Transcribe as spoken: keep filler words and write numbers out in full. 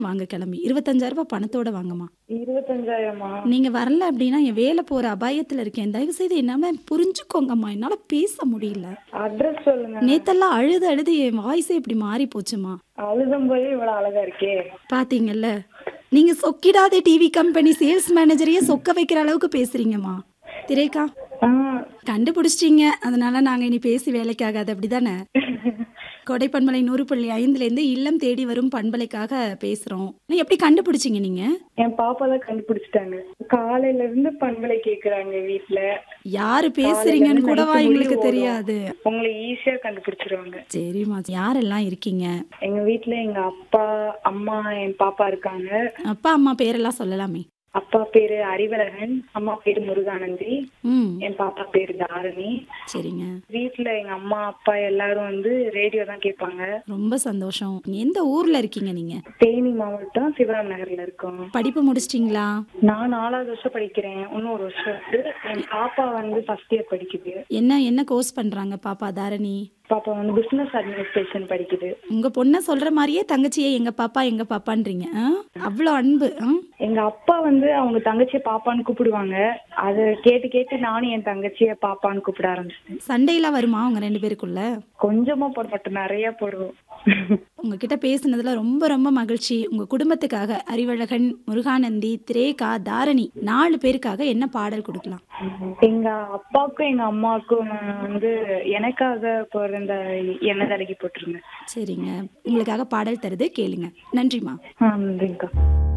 வாங்க கிளம்பி. இருபத்தஞ்சாயிரம் ரூபாய் பணத்தோட வாங்கம்மா. இருபத்தஞ்சாயிரமா? நீங்க வரல அப்படின்னா என் வேலை போற அபாயத்துல இருக்கேன். தயவு செய்து என்னால புரிஞ்சுக்கோங்கம்மா. என்னால பேச முடியல. அட்ரஸ் சொல்லுங்க. நேத்தெல்லாம் அழுது அழுது என் வாய்ஸே இப்படி மாறி போச்சுமா. அழுதும் போய் இவ்வளவு அழகா இருக்கே. பாத்தீங்கல்ல, நீங்க சொக்கிடாதே டிவி கம்பெனி சேல்ஸ் மேனேஜரையே சொக்க வைக்கிற அளவுக்கு பேசுறீங்கம்மா. திரேகா ஆ, கண்டுபிடிச்சிட்டீங்க. அதனால நாங்க இனி பேசி வேலைக்கு ஆகாது, அப்படிதானே? கொடை பண்பலை நூறு புள்ளி ஐந்துல இருந்து இல்லம் தேடி வரும் பண்பலைக்காக பேசுறோம். நீ எப்படி கண்டுபிடிச்சீங்க நீங்க? என் பாப்பா தான் கண்டுபிடிச்சிட்டாங்க. காலையில இருந்து பண்பலை கேக்குறாங்க வீட்ல. யாரு பேசுறீங்கன்னு கூடவா எங்களுக்கு தெரியாது. உங்களை ஈஸியா கண்டுபிடிச்சிருவாங்க. சரிம்மா, யாரெல்லாம் இருக்கீங்க? எங்க வீட்ல எங்க அப்பா, அம்மா, என் பாப்பா இருக்காங்க. அப்பா அம்மா பேரெல்லாம் சொல்லலாமே. அப்பா பேரு அறிவழகன், அம்மா பேரு முருகானந்தி, ம் என் பாப்பா பேரு தாரணி. சரிங்க. வீட்ல எங்க அம்மா அப்பா எல்லாரும் வந்து ரேடியோ தான் கேட்பாங்க. ரொம்ப சந்தோஷம். எந்த ஊர்ல இருக்கீங்க நீங்க? தேனி மாவட்டம் சிவராம் நகர்ல இருக்கோம். படிப்பு முடிச்சிட்டீங்களா? நான் நாலாவது வருஷம் படிக்கிறேன். இன்னும் ஒரு வருஷம் இருக்கு. என் பாப்பா வந்து ஃபர்ஸ்ட் இயர் படிக்குது. என்ன என்ன கோர்ஸ் பண்றாங்க பாப்பா தாரணி? பாப்பா வந்து பிசினஸ் அட்மினிஸ்ட்ரேஷன் படிக்குது. உங்க பொண்ண சொல்ற மாதிரியே தங்கச்சியே எங்க பாப்பா எங்க பாப்பான்றீங்க. ஆ? அவ்வளோ அன்பு. ஆ? எங்க அப்பா வந்து அவங்க தங்கச்சியை பாப்பான்னு கூப்பிடுவாங்க. அதை கேட்டு கேட்டு நானும் என் தங்கச்சியை பாப்பான்னு கூப்பிட ஆரம்பிச்சிட்டேன். சண்டையெல்லாம் வருமா உங்க ரெண்டு பேருக்குள்ள? கொஞ்சமா போட மாட்டோம், நிறைய போடுவோம். உங்ககிட்ட பேசுனதுல ரொம்ப ரொம்ப மகிழ்ச்சி. உங்க குடும்பத்துக்காக அறிவழகன், முருகானந்தி, திரேகா, தாரணி நாலு பேருக்காக என்ன பாடல் கொடுக்கலாம்? எங்க அப்பாவுக்கும் எங்க அம்மாவுக்கும் வந்து எனக்காக பிறந்த எண்ணெய் தடக்கி போட்டுருங்க. சரிங்க, உங்களுக்காக பாடல் தருது, கேளுங்க. நன்றிம்மா. ஆ, நன்றிங்கக்கா.